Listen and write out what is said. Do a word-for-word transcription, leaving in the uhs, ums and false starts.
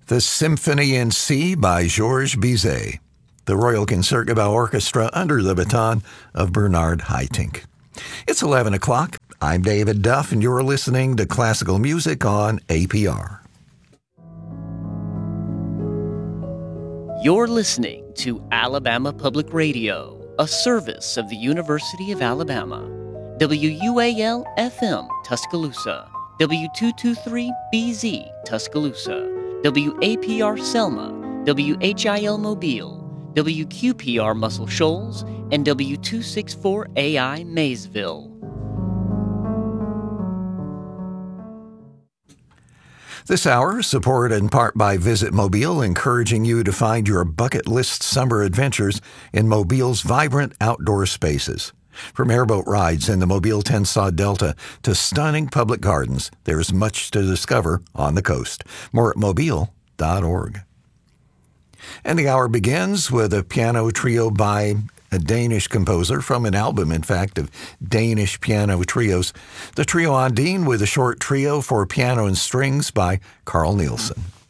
The Symphony in C by Georges Bizet, the Royal Concertgebouw Orchestra under the baton of Bernard Haitink. It's eleven o'clock. I'm David Duff, and you're listening to classical music on A P R. You're listening to Alabama Public Radio, a service of the University of Alabama. W U A L F M, Tuscaloosa. W two twenty-three B Z, Tuscaloosa. W A P R Selma, W H I L Mobile, W Q P R Muscle Shoals, and W two sixty-four A I Maysville. This hour, supported in part by Visit Mobile, encouraging you to find your bucket list summer adventures in Mobile's vibrant outdoor spaces. From airboat rides in the Mobile-Tensaw Delta to stunning public gardens, there's much to discover on the coast. More at mobile dot org. And the hour begins with a piano trio by a Danish composer from an album, in fact, of Danish piano trios. The Trio Ondine with a short trio for piano and strings by Carl Nielsen.